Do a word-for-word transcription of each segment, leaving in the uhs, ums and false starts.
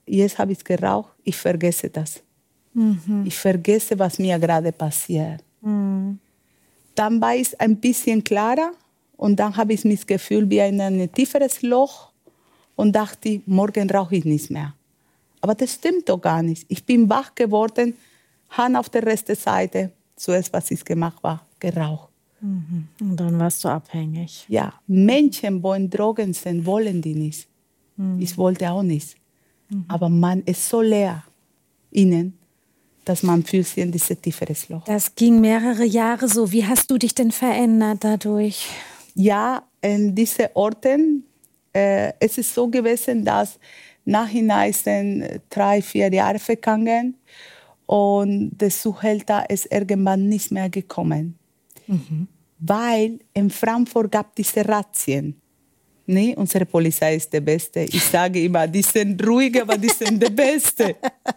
jetzt habe ich geraucht, ich vergesse das. Mhm. Ich vergesse, was mir gerade passiert. Mhm. Dann war es ein bisschen klarer und dann habe ich mich gefühlt wie ein, ein tieferes Loch und dachte, morgen rauche ich nicht mehr. Aber das stimmt doch gar nicht. Ich bin wach geworden, Hand auf der rechten Seite, zuerst, was ich gemacht habe, geraucht. Mhm. Und dann warst du abhängig. Ja, Menschen, die in Drogen sind, wollen die nicht. Mhm. Ich wollte auch nicht. Mhm. Aber man ist so leer innen, dass man fühlt sich in dieses tieferes Loch. Das ging mehrere Jahre so. Wie hast du dich denn verändert dadurch? Ja, in diesen Orten, äh, es ist so gewesen, dass nachhinein sind drei, vier Jahre vergangen und der Zuhälter ist irgendwann nicht mehr gekommen. Mhm. Weil in Frankfurt gab es diese Razzien. Nee, unsere Polizei ist die Beste. Ich sage immer, die sind ruhig, aber die sind die Beste.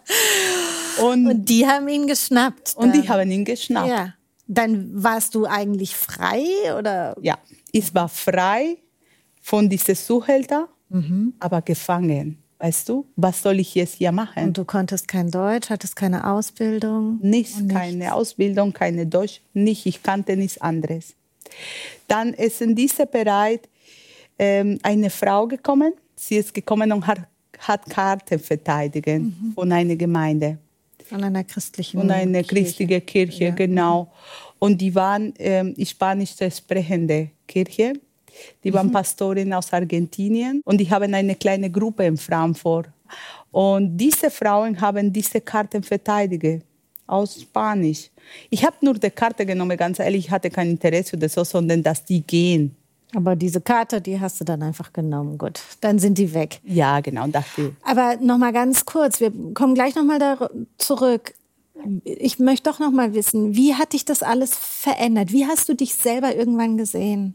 Und, und die haben ihn geschnappt. Dann. Und die haben ihn geschnappt. Ja. Dann warst du eigentlich frei, oder? Ja, ich war frei von diesem Zuhälter, mhm. aber gefangen. Weißt du, was soll ich jetzt hier machen? Und du konntest kein Deutsch, hattest keine Ausbildung? Nichts, nichts. Keine Ausbildung, keine Deutsch, nicht. Ich kannte nichts anderes. Dann ist in diesem Bereich ähm, eine Frau gekommen. Sie ist gekommen und hat, hat Karten verteidigt mhm. von einer Gemeinde. Von einer christlichen Von einer Kirche. christlichen Kirche, ja. Genau. Und die waren ähm, spanisch sprechende Kirche. Die waren mhm. Pastorin aus Argentinien und die haben eine kleine Gruppe in Frankfurt. Und diese Frauen haben diese Karten verteidigt, aus Spanisch. Ich habe nur die Karte genommen, ganz ehrlich, ich hatte kein Interesse oder so, sondern dass die gehen. Aber diese Karte, die hast du dann einfach genommen. Gut, dann sind die weg. Ja, genau, dachte ich. Aber noch mal ganz kurz, wir kommen gleich noch mal da zurück. Ich möchte doch noch mal wissen, wie hat dich das alles verändert? Wie hast du dich selber irgendwann gesehen?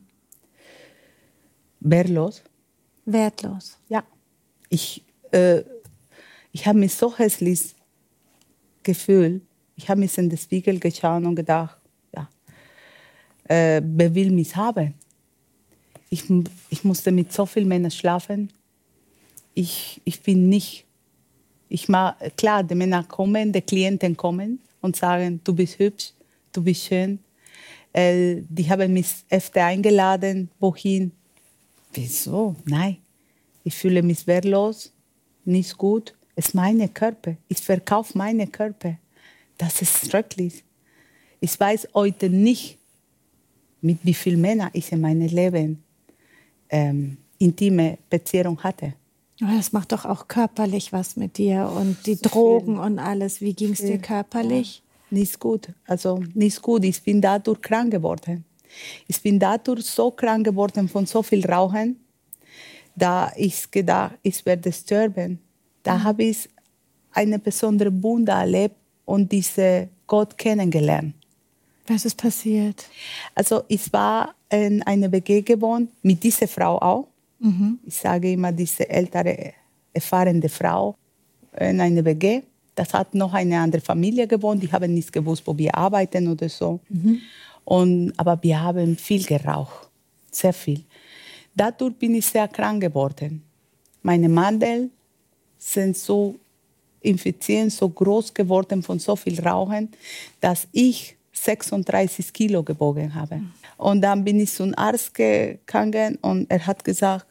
Wertlos. Wertlos. Ja. Ich, äh, ich habe mich so hässlich gefühlt. Ich habe mich in den Spiegel geschaut und gedacht, ja, äh, wer will mich haben? Ich, ich musste mit so vielen Männern schlafen. Ich, ich bin nicht. Ich mach, klar, die Männer kommen, die Klienten kommen und sagen, du bist hübsch, du bist schön. Äh, die haben mich öfter eingeladen, wohin. Wieso? Nein. Ich fühle mich wertlos, nicht gut. Es ist mein Körper. Ich verkaufe meinen Körper. Das ist schrecklich. Ich weiß heute nicht, mit wie vielen Männern ich in meinem Leben ähm, intime Beziehung hatte. Aber das macht doch auch körperlich was mit dir und die so Drogen viel. Und alles. Wie ging es dir körperlich? Ja. Nicht gut. Also nicht gut. Ich bin dadurch krank geworden. Ich bin dadurch so krank geworden von so viel Rauchen, da ich gedacht, ich werde sterben. Da mhm. habe ich eine besondere Wunder erlebt und diese Gott kennengelernt. Was ist passiert? Also ich war in einer W G gewohnt, mit dieser Frau auch. Mhm. Ich sage immer, diese ältere, erfahrene Frau in einer W G. Das hat noch eine andere Familie gewohnt. Die haben nicht gewusst, wo wir arbeiten oder so. Mhm. Und, aber wir haben viel geraucht, sehr viel. Dadurch bin ich sehr krank geworden. Meine Mandeln sind so infiziert, so groß geworden von so viel Rauchen, dass ich sechsunddreißig Kilo gewogen habe. Mhm. Und dann bin ich zum Arzt gegangen und er hat gesagt,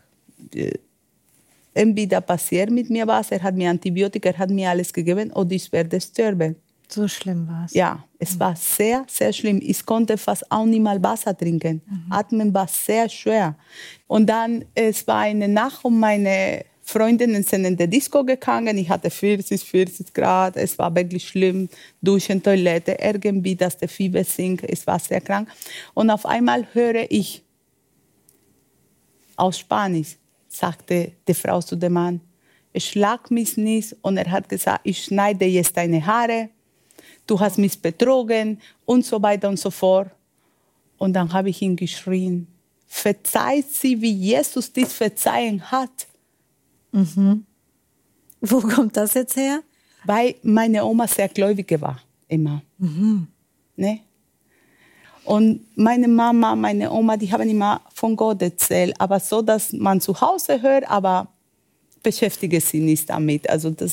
entweder passiert mit mir was, er hat mir Antibiotika, er hat mir alles gegeben oder ich werde sterben. So schlimm war es? Ja, es mhm. war sehr, sehr schlimm. Ich konnte fast auch nicht mal Wasser trinken. Mhm. Atmen war sehr schwer. Und dann, es war eine Nacht und meine Freundinnen sind in die Disco gegangen. Ich hatte vierzig, vierzig Grad. Es war wirklich schlimm. Duschen, Toilette, irgendwie, dass der Fieber sinkt. Es war sehr krank. Und auf einmal höre ich aus Spanisch, sagte die Frau zu dem Mann, schlag mich nicht. Und er hat gesagt, ich schneide jetzt deine Haare. Du hast mich betrogen und so weiter und so fort. Und dann habe ich ihn geschrien, verzeiht sie, wie Jesus dies verzeihen hat. Mhm. Wo kommt das jetzt her? Weil meine Oma sehr gläubig war, immer. Mhm. Ne? Und meine Mama, meine Oma, die haben immer von Gott erzählt, aber so, dass man zu Hause hört, aber beschäftige sie nicht damit. Also das